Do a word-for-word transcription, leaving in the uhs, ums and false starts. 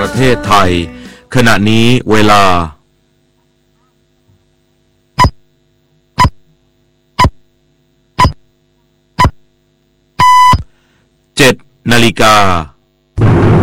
ประเทศไทยขณะนี้เวลาเจ็ดนาฬิกา